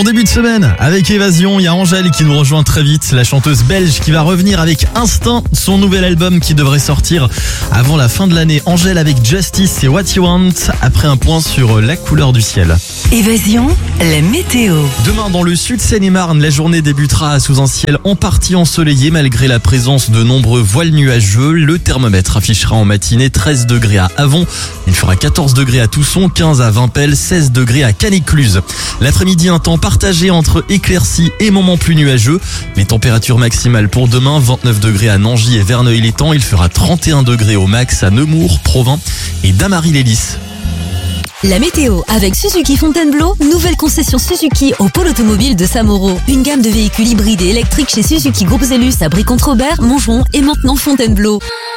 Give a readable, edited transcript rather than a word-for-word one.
Bon début de semaine avec Évasion, il y a Angèle qui nous rejoint très vite, la chanteuse belge qui va revenir avec Instinct, son nouvel album qui devrait sortir avant la fin de l'année. Angèle avec Justice et What You Want, après un point sur la couleur du ciel. Évasion, la météo. Demain dans le sud Seine-et-Marne, la journée débutera sous un ciel en partie ensoleillé malgré la présence de nombreux voiles nuageux. Le thermomètre affichera en matinée 13 degrés à Avon, il fera 14 degrés à Tousson, 15 à Vimpel, 16 degrés à Canécluse. L'après-midi, un temps partagé entre éclaircies et moments plus nuageux. Les températures maximales pour demain, 29 degrés à Nangy et Verneuil-l'Étang. Il fera 31 degrés au max à Nemours, Provins et Damary-les-Lys. La météo avec Suzuki Fontainebleau, nouvelle concession Suzuki au pôle automobile de Samoro. Une gamme de véhicules hybrides et électriques chez Suzuki Groupe Zellus à Brie-contre-Robert, Montgeron et maintenant Fontainebleau.